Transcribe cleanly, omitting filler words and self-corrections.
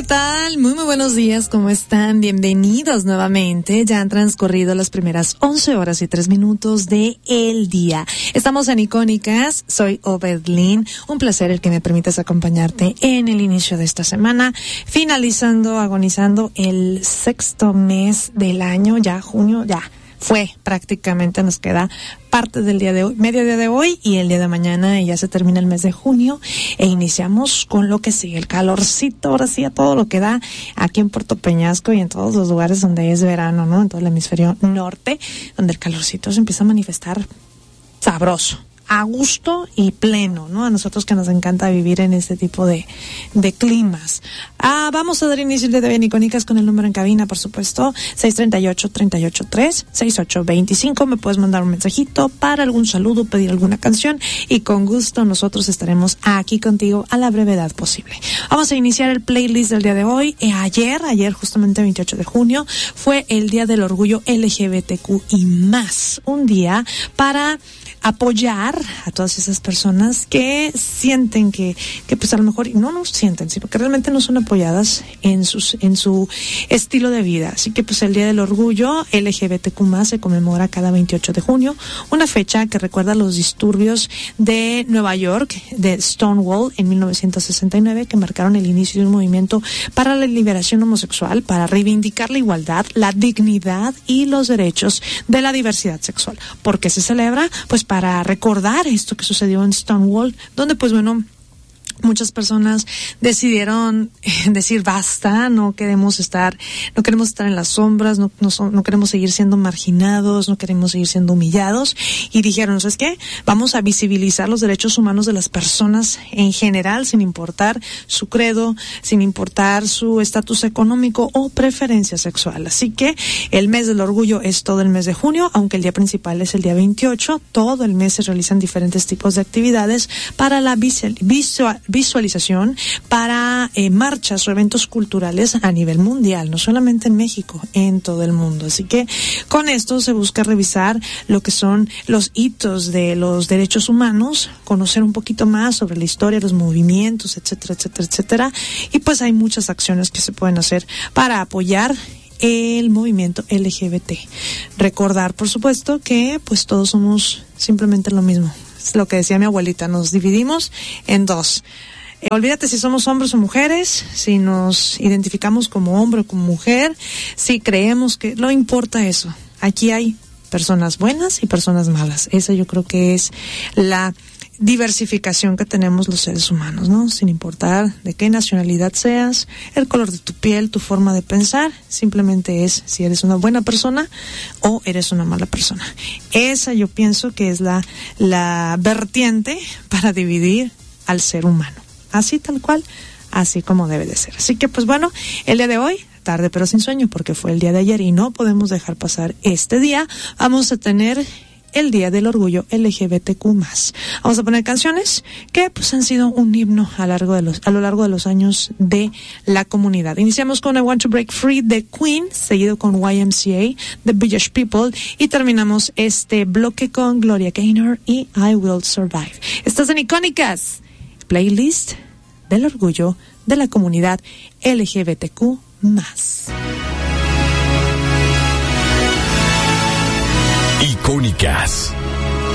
¿qué tal? Muy buenos días, ¿cómo están? Bienvenidos nuevamente. Ya han transcurrido las primeras 11 horas y 3 minutos de el día. Estamos en Icónicas, soy Obedlin. Un placer el que me permitas acompañarte en el inicio de esta semana, finalizando, agonizando el sexto mes del año, ya junio, ya fue prácticamente, nos queda parte del día de hoy, medio día de hoy y el día de mañana, y ya se termina el mes de junio e iniciamos con lo que sigue, el calorcito, ahora sí a todo lo que da aquí en Puerto Peñasco y en todos los lugares donde es verano, ¿no? En todo el hemisferio norte, donde el calorcito se empieza a manifestar sabroso, a gusto y pleno, ¿no? A nosotros que nos encanta vivir en este tipo de climas. Vamos a dar inicio el día de hoy en Icónicas con el número en cabina, por supuesto, 638-383, 6825. Me puedes mandar un mensajito para algún saludo, pedir alguna canción y con gusto nosotros estaremos aquí contigo a la brevedad posible. Vamos a iniciar el playlist del día de hoy. Ayer justamente 28 de junio, fue el Día del Orgullo LGBTQ y más. Un día para apoyar a todas esas personas que sienten que pues a lo mejor no sienten, sino que realmente no son apoyadas en su estilo de vida. Así que pues el Día del Orgullo LGBTQ+ se conmemora cada 28 de junio, una fecha que recuerda los disturbios de Nueva York, de Stonewall en 1969, que marcaron el inicio de un movimiento para la liberación homosexual, para reivindicar la igualdad, la dignidad y los derechos de la diversidad sexual. ¿Por qué se celebra? Pues para recordar esto que sucedió en Stonewall, donde pues bueno, muchas personas decidieron decir basta, no queremos estar en las sombras, no queremos seguir siendo marginados, no queremos seguir siendo humillados, y dijeron, ¿sabes qué? Vamos a visibilizar los derechos humanos de las personas en general, sin importar su credo, sin importar su estatus económico o preferencia sexual. Así que el mes del orgullo es todo el mes de junio, aunque el día principal es el día 28, todo el mes se realizan diferentes tipos de actividades para la visualización, para marchas o eventos culturales a nivel mundial, no solamente en México, en todo el mundo. Así que con esto se busca revisar lo que son los hitos de los derechos humanos, conocer un poquito más sobre la historia, los movimientos, etcétera, etcétera, etcétera. Y pues hay muchas acciones que se pueden hacer para apoyar el movimiento LGBT. Recordar, por supuesto, que pues todos somos simplemente lo mismo. Es lo que decía mi abuelita, nos dividimos en dos. Olvídate si somos hombres o mujeres, si nos identificamos como hombre o como mujer, si creemos que no importa eso. Aquí hay personas buenas y personas malas. Esa yo creo que es la diversificación que tenemos los seres humanos, ¿no? Sin importar de qué nacionalidad seas, el color de tu piel, tu forma de pensar, simplemente es si eres una buena persona o eres una mala persona. Esa yo pienso que es la vertiente para dividir al ser humano. Así tal cual, así como debe de ser. Así que pues bueno, el día de hoy, tarde pero sin sueño, porque fue el día de ayer y no podemos dejar pasar este día, vamos a tener el Día del Orgullo LGBTQ+. Vamos a poner canciones que pues han sido un himno a lo largo de los años de la comunidad. Iniciamos con I Want to Break Free de Queen, seguido con YMCA, The British People, y terminamos este bloque con Gloria Gaynor y I Will Survive. Estás en Icónicas, playlist del orgullo de la comunidad LGBTQ+. Icónicas.